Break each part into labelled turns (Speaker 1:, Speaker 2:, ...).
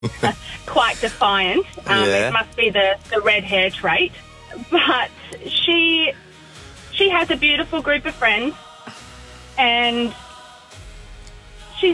Speaker 1: quite defiant. It must be the red hair trait. But she has a beautiful group of friends, and she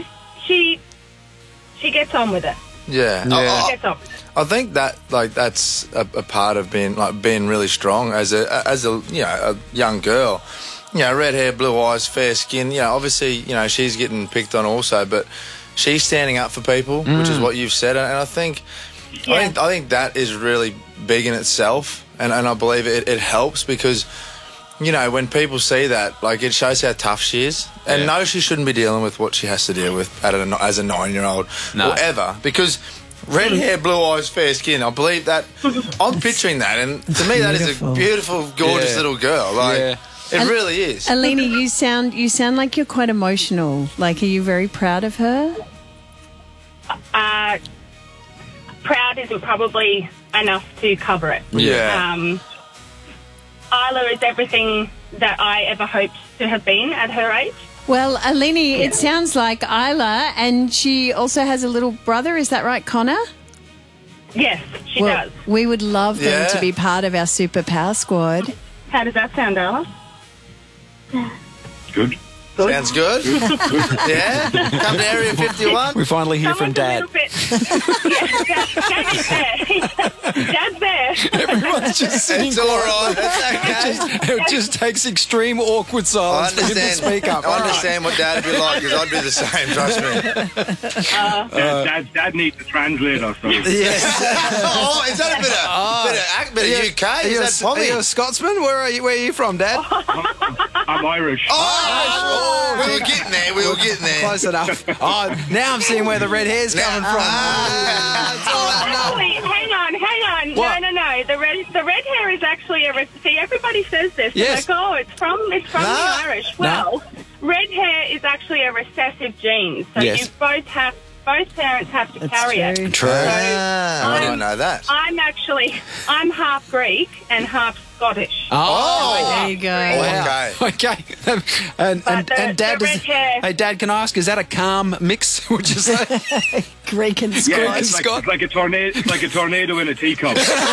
Speaker 1: gets on with it.
Speaker 2: Yeah.
Speaker 1: She gets on with it.
Speaker 2: I think that that's a part of being really strong as a young girl. Red hair, blue eyes, fair skin. Obviously, she's getting picked on also, but she's standing up for people, which is what you've said, and I think that is really big in itself, and I believe it helps because when people see that, it shows how tough she is, and no, she shouldn't be dealing with what she has to deal with as a 9-year-old or ever, because red hair, blue eyes, fair skin. I believe that. I'm picturing that, and to me, that is a beautiful, gorgeous little girl. It really is.
Speaker 3: Alina, you sound like you're quite emotional. Are you very proud of her?
Speaker 1: Proud isn't probably enough to cover it.
Speaker 2: Yeah.
Speaker 1: Isla is everything that I ever hoped to have been at her age.
Speaker 3: Well, Alina, it sounds like Isla, and she also has a little brother. Is that right, Connor?
Speaker 1: Yes, she does.
Speaker 3: We would love them to be part of our Superpower Squad.
Speaker 1: How does that sound, Ella?
Speaker 4: Good.
Speaker 2: Sounds good. Yeah? Come to Area 51.
Speaker 5: We finally hear from Dad.
Speaker 1: Dad is there. Dad's there.
Speaker 5: Everyone's just sitting.
Speaker 2: It's all right. It's okay.
Speaker 5: It just takes extreme awkward silence for him to speak up.
Speaker 2: I understand what Dad would be like, because I'd be the same, trust me.
Speaker 4: Dad needs a translator. So.
Speaker 2: Yes. Is that a bit of UK?
Speaker 5: Are you a Scotsman? Where are you from, Dad?
Speaker 4: I'm Irish.
Speaker 2: We were getting there.
Speaker 5: Close enough. Now I'm seeing where the red hair's coming from.
Speaker 1: Actually, hang on.
Speaker 5: What?
Speaker 1: No. The red hair is actually a recipe. Everybody says this.
Speaker 5: Yes.
Speaker 1: They're like, it's from the Irish. Well, red hair is actually a recessive gene. So you both parents have to carry it.
Speaker 5: True.
Speaker 2: I didn't know that.
Speaker 1: I'm half Greek and half Scottish.
Speaker 3: There you go.
Speaker 2: Wow.
Speaker 5: Okay. And Dad, hey, Dad, can I ask, is that a calm mix, would you say?
Speaker 3: Greek and Scottish.
Speaker 4: Yeah, it's like a tornado in a teacup.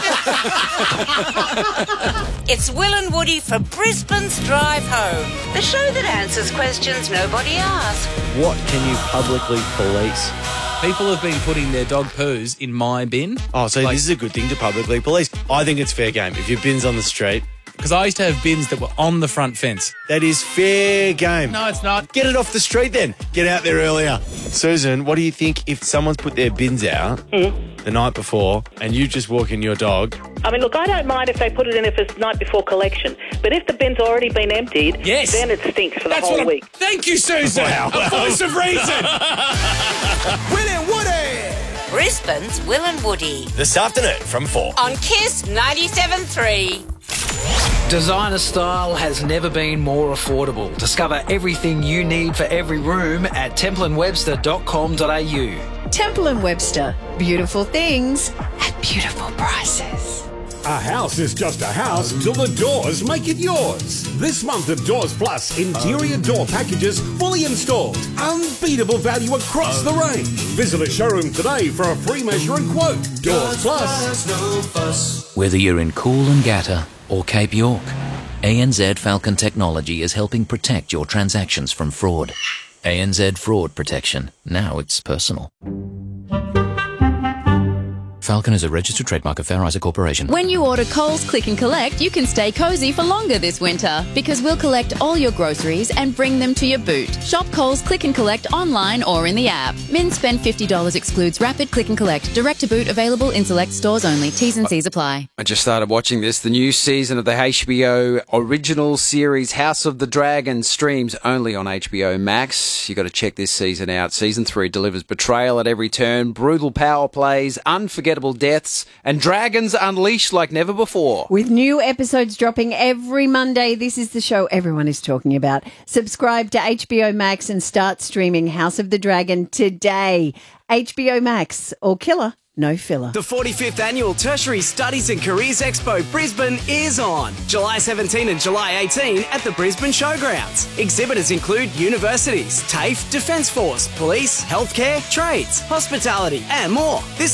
Speaker 6: It's Will and Woody for Brisbane's Drive Home, the show that answers questions nobody asked.
Speaker 7: What can you publicly police?
Speaker 8: People have been putting their dog poos in my bin.
Speaker 7: Oh, so this is a good thing to publicly police. I think it's fair game. If your bin's on the street...
Speaker 8: Because I used to have bins that were on the front fence.
Speaker 7: That is fair game.
Speaker 8: No, it's not.
Speaker 7: Get it off the street then. Get out there earlier. Susan, what do you think if someone's put their bins out the night before and you just walk in your dog?
Speaker 9: I mean, look, I don't mind if they put it in if it's night before collection. But if the bin's already been emptied, then it stinks for the whole week.
Speaker 8: Thank you, Susan. A voice of reason.
Speaker 5: Will and Woody.
Speaker 6: Brisbane's Will and Woody.
Speaker 7: This afternoon from 4.
Speaker 6: On Kiss 97.3.
Speaker 10: Designer style has never been more affordable. Discover everything you need for every room at templeandwebster.com.au.
Speaker 3: Temple & Webster. Beautiful things at beautiful prices.
Speaker 11: A house is just a house till the doors make it yours. This month of Doors Plus interior door packages fully installed. Unbeatable value across the range. Visit a showroom today for a free measure and quote. Doors Plus.
Speaker 12: Whether you're in Coolangatta or Cape York, ANZ Falcon Technology is helping protect your transactions from fraud. ANZ Fraud Protection. Now it's personal. Falcon is a registered trademark of Fair Isaac Corporation.
Speaker 13: When you order Coles Click and Collect, you can stay cosy for longer this winter because we'll collect all your groceries and bring them to your boot. Shop Coles Click and Collect online or in the app. Min spend $50 excludes rapid click and collect. Direct to boot available in select stores only. T's and C's apply.
Speaker 14: I just started watching this. The new season of the HBO original series House of the Dragon streams only on HBO Max. You got to check this season out. Season 3 delivers betrayal at every turn, brutal power plays, unforgettable deaths, and dragons unleashed like never before.
Speaker 3: With new episodes dropping every Monday, this is the show everyone is talking about. Subscribe to HBO Max and start streaming House of the Dragon today. HBO Max, or killer, no filler.
Speaker 15: The 45th Annual Tertiary Studies and Careers Expo Brisbane is on July 17 and July 18 at the Brisbane Showgrounds. Exhibitors include universities, TAFE, Defence Force, police, healthcare, trades, hospitality and more. This